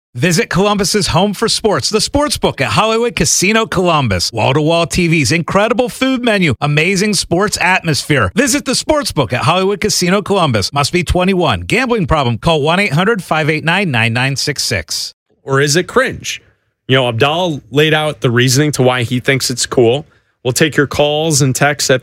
Visit Columbus's home for sports, the Sportsbook at Hollywood Casino Columbus. Wall-to-wall TVs, incredible food menu, amazing sports atmosphere. Visit the Sportsbook at Hollywood Casino Columbus. Must be 21. Gambling problem? Call 1-800-589-9966. Or is it cringe? You know, Abdallah laid out the reasoning to why he thinks it's cool. We'll take your calls and texts at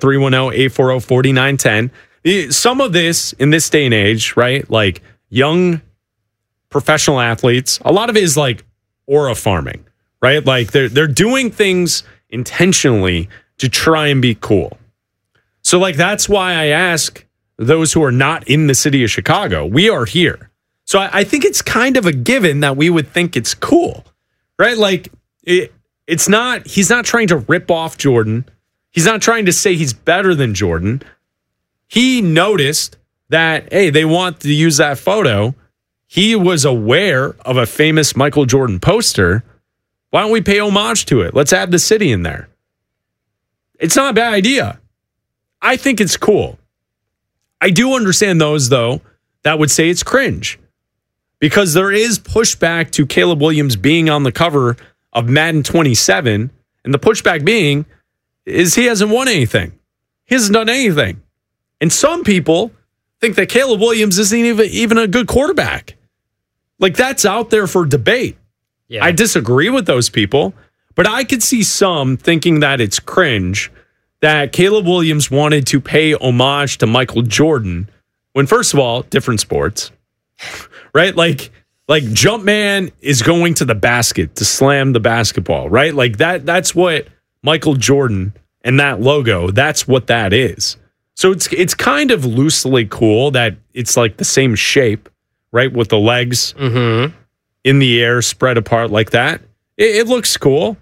310-840-4910. Some of this, in this day and age, right, like young professional athletes, a lot of it is like aura farming, right? Like they're doing things intentionally to try and be cool. So like that's why I ask those who are not in the city of Chicago. We are here. So I think it's kind of a given that we would think it's cool, right? Like it's not, he's not trying to rip off Jordan. He's not trying to say he's better than Jordan. He noticed that, hey, they want to use that photo. He was aware of a famous Michael Jordan poster. Why don't we pay homage to it? Let's add the city in there. It's not a bad idea. I think it's cool. I do understand those, though, that would say it's cringe. Because there is pushback to Caleb Williams being on the cover of Madden 27. And the pushback being is he hasn't won anything. He hasn't done anything. And some people think that Caleb Williams isn't even a good quarterback. Like, that's out there for debate. Yeah. I disagree with those people, but I could see some thinking that it's cringe that Caleb Williams wanted to pay homage to Michael Jordan when, first of all, different sports, right? Like Jumpman is going to the basket to slam the basketball, right? Like that's what Michael Jordan and that logo, that's what that is. So it's kind of loosely cool that it's like the same shape, right? With the legs in the air spread apart like that. It looks cool.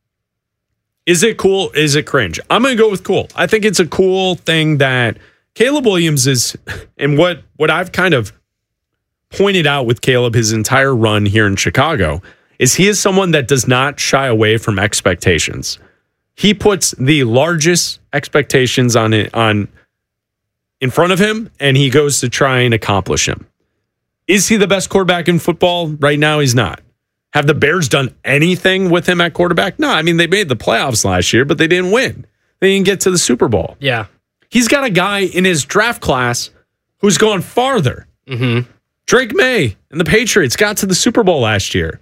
Is it cool? Is it cringe? I'm going to go with cool. I think it's a cool thing that Caleb Williams is, and what I've kind of pointed out with Caleb his entire run here in Chicago, is he is someone that does not shy away from expectations. He puts the largest expectations on in front of him, and he goes to try and accomplish them. Is he the best quarterback in football? Right now, he's not. Have the Bears done anything with him at quarterback? No, I mean, they made the playoffs last year, but they didn't win. They didn't get to the Super Bowl. Yeah. He's got a guy in his draft class who's gone farther. Drake May and the Patriots got to the Super Bowl last year.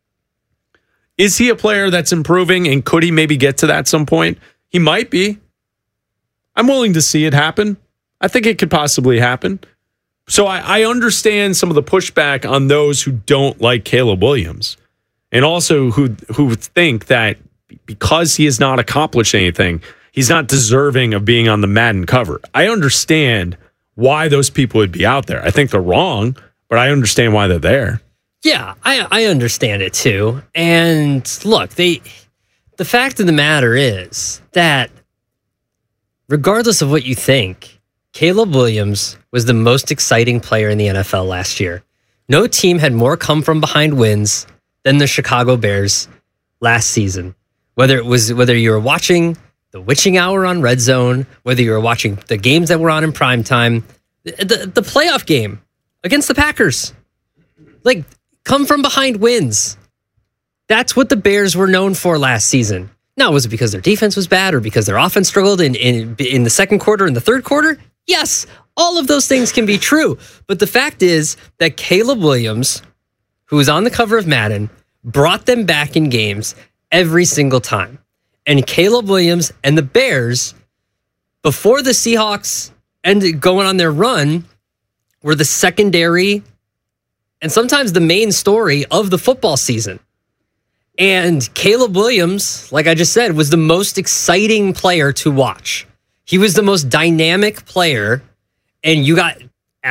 Is he a player that's improving, and could he maybe get to that at some point? He might be. I'm willing to see it happen. I think it could possibly happen. So I understand some of the pushback on those who don't like Caleb Williams, and also who think that because he has not accomplished anything, he's not deserving of being on the Madden cover. I understand why those people would be out there. I think they're wrong, but I understand why they're there. Yeah, I understand it too. And look, the fact of the matter is that regardless of what you think, Caleb Williams was the most exciting player in the NFL last year. No team had more come-from-behind wins than the Chicago Bears last season. Whether you were watching the witching hour on Red Zone, whether you were watching the games that were on in primetime, the playoff game against the Packers, like come-from-behind wins. That's what the Bears were known for last season. Now, was it because their defense was bad or because their offense struggled in the second quarter and the third quarter? Yes, all of those things can be true. But the fact is that Caleb Williams, who was on the cover of Madden, brought them back in games every single time. And Caleb Williams and the Bears, before the Seahawks ended going on their run, were the secondary and sometimes the main story of the football season. And Caleb Williams, like I just said, was the most exciting player to watch. He was the most dynamic player, and the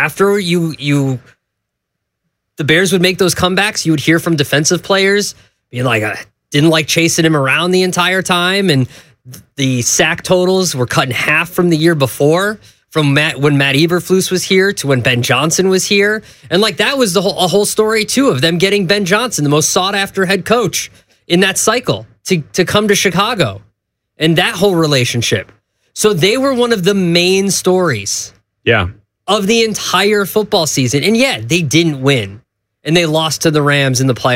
Bears would make those comebacks, you would hear from defensive players being like, didn't like chasing him around the entire time, and the sack totals were cut in half from the year before, from when Matt Eberflus was here to when Ben Johnson was here, and like that was a whole story too of them getting Ben Johnson, the most sought after head coach in that cycle, to come to Chicago, and that whole relationship. So they were one of the main stories of the entire football season. And yeah, they didn't win. And they lost to the Rams in the playoffs.